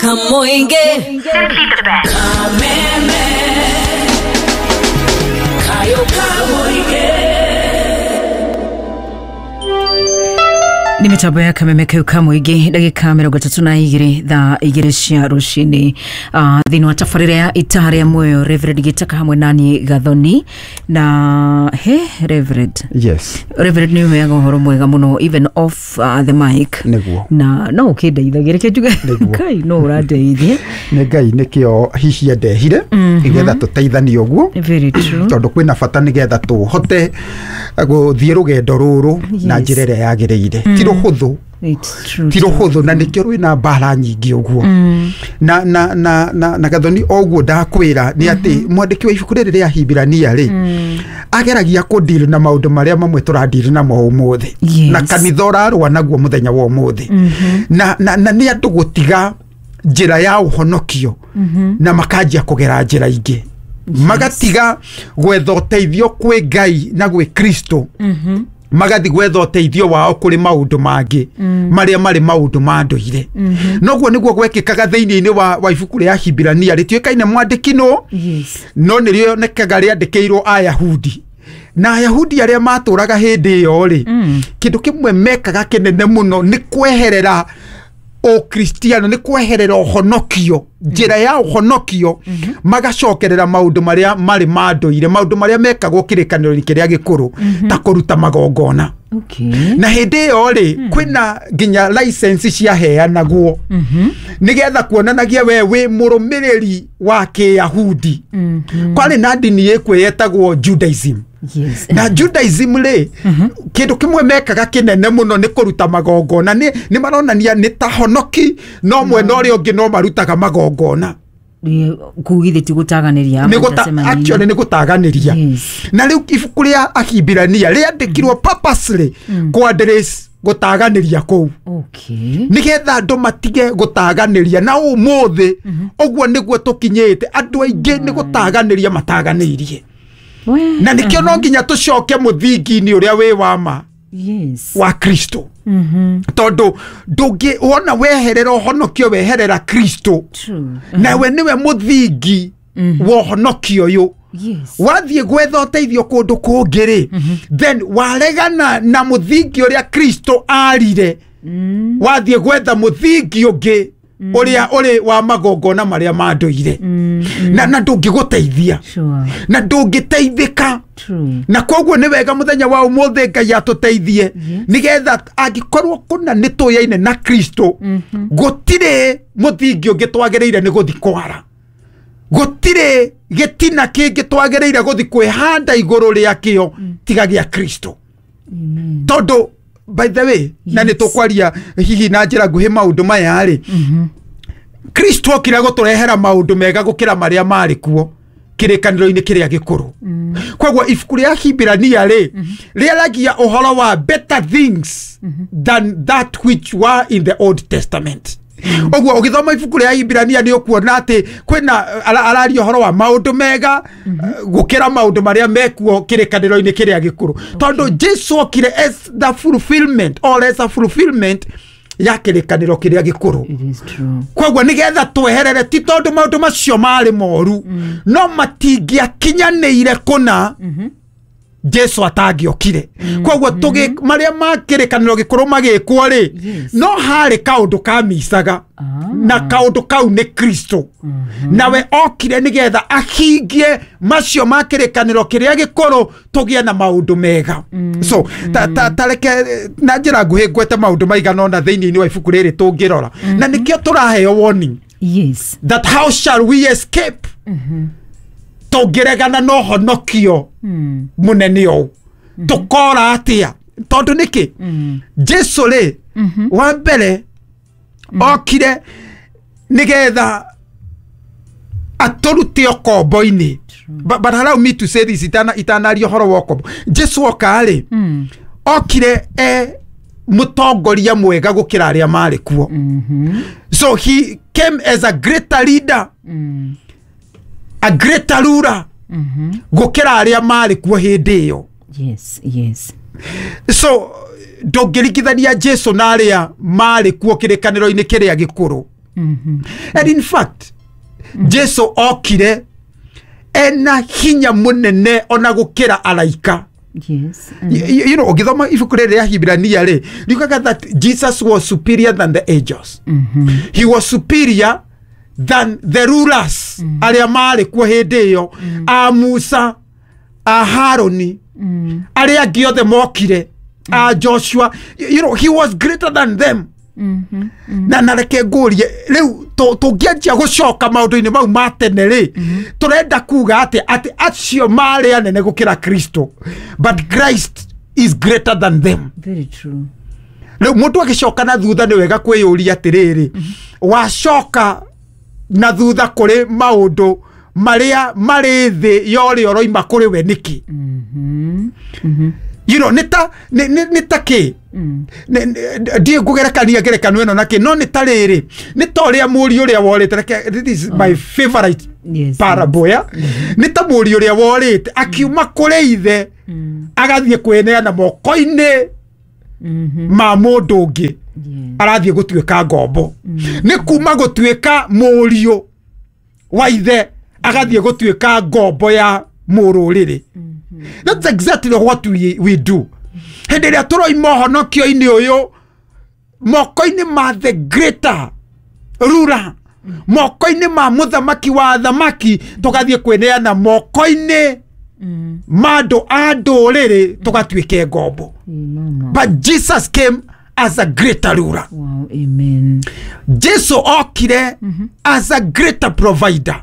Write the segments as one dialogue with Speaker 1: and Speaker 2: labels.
Speaker 1: Kamoinge Kameme Kayo Kamoinge.
Speaker 2: Ni mitambo ya Kameme Kayo Kamoinge ndagika 32 thaa 2 cia rucini thini wa tafarira ya Itare ya Moyo. Reverend Gitaka hamwe nani Gathoni na Reverend.
Speaker 3: Yes.
Speaker 2: Reverend ni mwega horo mwega muno even off the mic.
Speaker 3: Neguo.
Speaker 2: Na no ukindeithagia reke njuge Ngai no urandeithia.
Speaker 3: Ne Ngai nikio hihia ndehire igetha tuteithanie uguo.
Speaker 2: Very true.
Speaker 3: Tondu kwina fata nigetha tuhote guthie rugendo ruru na njira ria yagireire. Tiro huthu.
Speaker 2: It's true.
Speaker 3: Tiro huthu na nikio rwina mbara nyingi uguo. Na Gathoni oguo ndakwira ni ati mwandiki wa ibuku riri ria Hibirania ri ageragia ku deal na maundu maria mamwe turadeal na mo umuthi na kanitha urarwa naguo muthenya wa umuthi na ni andu gutiga njira ya uhonokio na makanjia kugera njira ingi magatiga gwetha uteithio kwi Ngai na gwi Kristo magathi gwetha uteithio wao kuri maundu mangi maria mari maundu ma nduire noguo niguo gwekikaga thiini-ini wa ibuku ria Hibirania rituikaine mwandiki no no nirio nekaga riandikirwo Ayahudi na Ayahudi aria maturaga hindi iyo ri kindu kimwe mekaga kinene muno ni kweherera o Kristiano ni kweherera uhonokio njira ya uhonokio magacokerera maundu maria mari manduire maundu maria mekagwo kirikaniro kiria gikuru ta kuruta magongona. Na hindi iyo ri kwina ginya license cia heanagwo nigetha kuonanagia we wi murumiriri wa Kiyahudi kwari na dini yekwetagwo Judaism.
Speaker 2: Yes.
Speaker 3: Na Judaism le kindu kimwe mekaga kinene muno ni kuruta magongona ni maronania ni tahonoki no mwena uria ungi no marutaga magongona
Speaker 2: kugithi gutaganiria
Speaker 3: actually ni gutaganiria. Na riu ibuku ria Hibirania riandikirwo purposely ku address gutaganiria kou nigetha andu matige gutaganiria na umuthi oguo niguo tukinyite andu aingi ni gutaganiria mataganirie. Na nikio no nginya tucoke muthingi-ini uria wi wama wa Kristo tondu ndungi wona weherera uhonokio weherera Kristo na we niwe muthingi wa uhonokio uyu wathie gwetha uteithio kundu kungiri then waregana na muthingi uria Kristo arire wathie gwetha muthingi ungi uria uri wa magongona maria manduire na ndungiguteithia na ndungiteithika na koguo ni wega muthenya wa umuthi Ngai atuteithie nigetha angikorwo kuna nituyaine na Kristo gutire muthingi ungi twagereire ni guthi kwara gutire gitina kingi twagereire guthi kwihanda iguru riakio tiga gia Kristo tondu by the way na nitukwaria hihi na njira nguhi maundu maya ri Kristo kira guturehera maundu mega gukira maria mari kuo kirikaniro-ini kiria gikuru kwoguo ibuku ria Hibirania ri riaragia uhoro wa better things than that which were in the Old Testament. Oguo ugithoma ibuku ria Hibirania ni ukuona ati kwina araria uhoro wa maundu mega gukira maundu maria mekuo kirikaniro-ini kiria gikuru tondu Jesu okire as the fulfillment or as a fulfillment ya kirikaniro kiria gikuru. Kwoguo nigetha tweherere ti tondu maundu macio mari moru no matingia kinyanire kuna Jesu atagiokire kwoguo tugi maria makirikaniro gikuru magikwo ri no hari kaundu kamisaga na kaundu kau ni Kristo nawe okire nigetha ahingie macio makirikaniro kiria gikuru tugie na maundu mega. So tareke na njira nguhi ngwete maundu maigana na thiini-ini wa ibuku riri tungirora na nikio turaheo warning that how shall we escape tugiregana no honokio munene o tukora atia tondu niki Jesu ri wa mbere okire nigetha aturute okombo-ini but allow me to say this itanario horo wokombo Jesu okari okire mutongoria mwega gukira aria mari kuo so he came as a greater leader a greater ruler gukira aria mari kuo hindi iyo. So ndongirikithania Jesu na aria mari kuo kirikaniro-ini kiria gikuru And in fact Jesu okire ena hinya munene ona gukira alaika.
Speaker 2: Yes.
Speaker 3: You know, ogithoma ibuku riri ya Hibrania ri likaga that Jesus was superior than the angels. He was superior than the rulers aria mari kuo hindi iyo, a Musa, a Haroni, aria angi othe mokire, a Joshua. You know, he was greater than them. Na nareke ngurie riu tungianjia gucoka maundu-ini mau matene ri turenda kuga ati acio mari anene gukira Kristo, but Christ is greater than them.
Speaker 2: Very true.
Speaker 3: Riu mundu agicoka na thutha ni wega kwiyuria atiriri, wacoka na thutha kuri maundu maria mari thi yori oroima kuri we niki. You know, nita ki die ngugerekania ngerekano eno naki no nitariri nitoria muri uria worite. This is my favorite parable ya. Nita muri uria worite akiuma kuri ithe agathie kweneana moko-ini ma mundu ungi arathie gutuika ngombo. Ni kuma gutuika muriu wa ithe agathie gutuika ngombo ya mururiri. That's exactly what we do. Hende ria turoima honokio-ini uyu moko-ini ma the greater ruler, moko-ini ma muthamaki wa thamaki, tugathie kweneana moko-ini ma andu a nduriri tugatuike ngombo. But Jesus came as a greater ruler.
Speaker 2: Wow, amen.
Speaker 3: Jesu okire as a greater provider.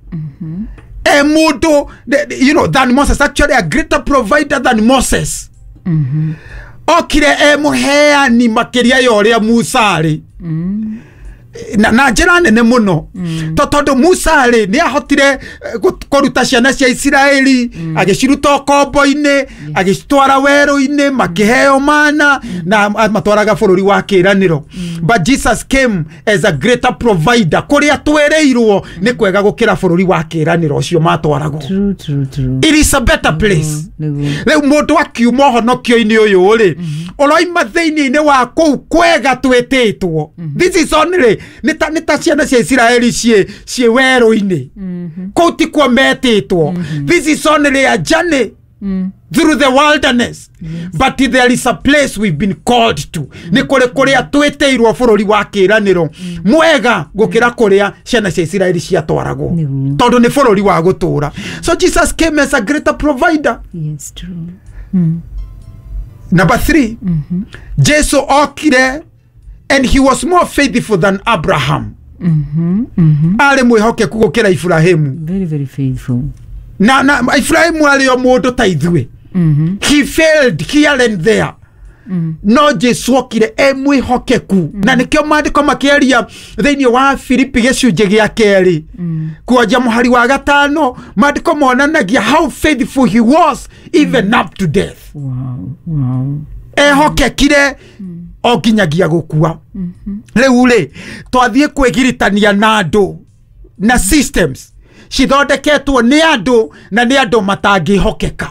Speaker 3: Mudu, you know, than Moses, actually a greater provider than Moses. Okire muheani makiria yoria Musa ari. Na njira nene muno tondu Musa ri ni ahotire kuruta ciana cia Isiraeli agiciruta kombo-ini agicitwara weru-ini makiheo mana na matwaraga bururi wa kiraniro. But Jesus came as a greater provider kuria twereirwo ni kwega gukira bururi wa kiraniro ucio matwaragwo.
Speaker 2: True.
Speaker 3: It is a better place. Riu mundu akiuma honokio-ini uyu ri oroima thiini-ini wa kou kwega twititwo. This is only nita ciana cia Isiraeli cie weru-ini kou ti kuo metitwo. This is only a journey through the wilderness, but there is a place we've been called to. Ni kuria twiteirwo bururi wa kiraniro mwega gukira kuria ciana cia Isiraeli ciatwaragwo tondu ni bururi wa gutura. So Jesus came as a greater provider.
Speaker 2: Yes, true.
Speaker 3: Number 3, Jesu okire and he was more faithful than Abraham. Ali mwihokeku gukira Ibrahimu.
Speaker 2: Very faithful.
Speaker 3: Na Ibrahimu ali o mundu ta ithue. He failed here and there. No Jesu okire mwihokeku. Na nikio maandiko makiaria thiini wa Filipi gicunje gia keri kuanjia muhari wa 5 maandiko monanagia how faithful he was even up to death.
Speaker 2: Wow.
Speaker 3: Ehokekire o nginyagia gukua. Riu ri twathie kwigiritania na andu na systems cithondeketwo ni andu na ni andu matangihokeka.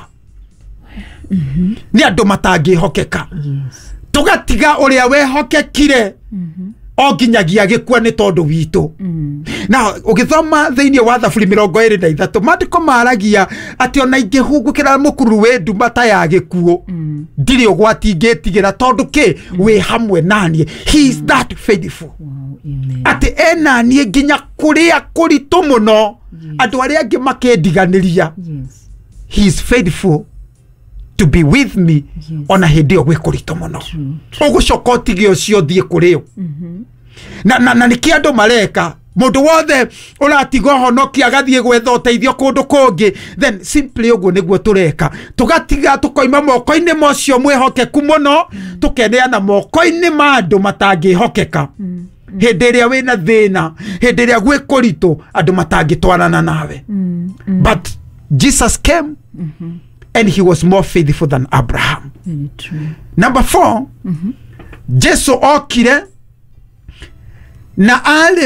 Speaker 3: Ni andu matangihokeka. Tugatiga uria wehokekire o nginyagia gikua ni tondu witu. Na ugithoma thiini wa Thaburi 23 maandiko maragia ati ona ingihungukira mukuru we nduma ta ya gikuo ndiri ugwati ngetigira tondu ki we hamwe nanie. He is that faithful. Ati enanie nginya kuria kuritu muno andu aria angi makendiganiria. He is faithful to be with me on a hindi ogwe kuritu muno. Ugucoka utige ucio thie kurio. Na niki andu mareka mundu wothe uratigo honoki agathie gwetha uteithio kundu kungi, then simply uguo niguo tureka. Tugatiga tukoima moko-ini mocio mwihokeku muno tukeneana moko-ini ma andu matangihokeka. Hindi iria wina thina, hindi iria gwi kuritu andu matangitwarana nawe. But Jesus came and he was more faithful than Abraham.
Speaker 2: Very true.
Speaker 3: Number 4, Jesu okire na ale